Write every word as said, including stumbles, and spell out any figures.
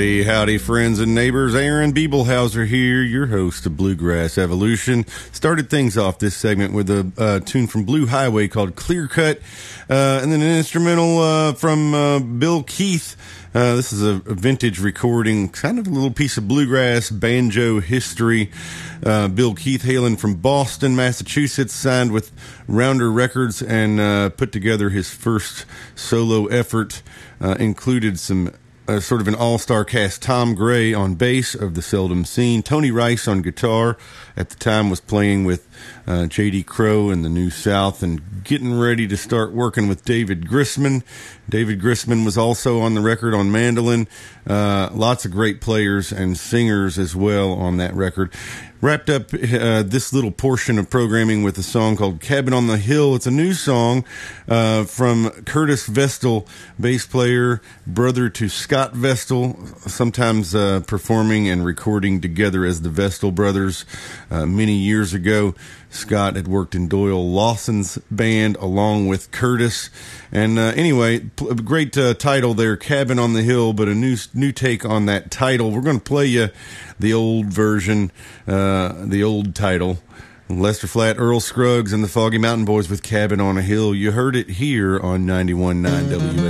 Hey, howdy, friends and neighbors. Aaron Biebelhauser here, your host of Bluegrass Evolution. Started things off this segment with a uh, tune from Blue Highway called Clear Cut, uh, and then an instrumental uh, from uh, Bill Keith. Uh, this is a, a vintage recording, kind of a little piece of bluegrass banjo history. Uh, Bill Keith, hailing from Boston, Massachusetts, signed with Rounder Records and uh, put together his first solo effort. Uh, included some Uh, sort of an all-star cast. Tom Gray on bass of the Seldom Seen. Tony Rice on guitar. At the time was playing with uh, J D Crowe in the New South and getting ready to start working with David Grisman. David Grisman was also on the record on mandolin. Uh, lots of great players and singers as well on that record. Wrapped up uh, this little portion of programming with a song called Cabin on the Hill. It's a new song uh, from Curtis Vestal, bass player, brother to Scott Vestal, sometimes uh, performing and recording together as the Vestal Brothers. Uh, many years ago, Scott had worked in Doyle Lawson's band along with Curtis. And uh, anyway, p- great uh, title there, Cabin on the Hill, but a new new take on that title. We're going to play you the old version, uh, the old title. Lester Flatt, Earl Scruggs, and the Foggy Mountain Boys with Cabin on a Hill. You heard it here on ninety-one point nine W